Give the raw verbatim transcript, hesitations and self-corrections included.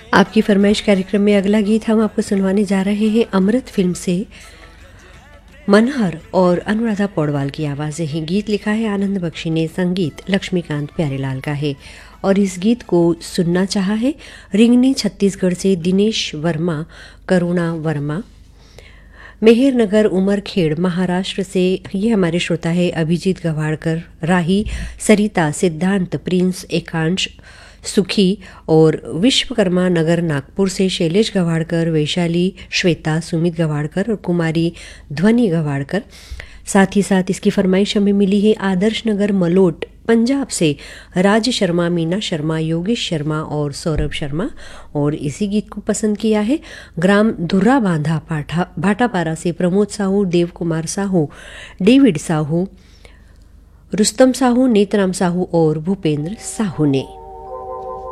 आपकी फरमाइश कार्यक्रम में अगला गीत हम आपको सुनवाने जा रहे हैं अमृत फिल्म से। मनहर और अनुराधा पौडवाल की आवाज़ें हैं। गीत लिखा है आनंद बख्शी ने, संगीत लक्ष्मीकांत प्यारेलाल का है और इस गीत को सुनना चाहा है रिंगनी छत्तीसगढ़ से दिनेश वर्मा, करुणा वर्मा। मेहरनगर उमरखेड़ महाराष्ट्र से ये हमारे श्रोता है अभिजीत गवाड़कर, राही, सरिता, सिद्धांत, प्रिंस, एकांश, सुखी और विश्वकर्मा नगर नागपुर से शैलेश गवाड़कर, वैशाली, श्वेता, सुमित गवाड़कर और कुमारी ध्वनि गवाड़कर। साथ ही साथ इसकी फरमाइश हमें मिली है आदर्श नगर मलोट पंजाब से राज शर्मा, मीना शर्मा, योगेश शर्मा और सौरभ शर्मा। और इसी गीत को पसंद किया है ग्राम धुर्रा बांधा पाठा भाटापारा से प्रमोद साहू, देव कुमार साहू, डेविड साहू, रुस्तम साहू, नेतराम साहू और भूपेंद्र साहू ने।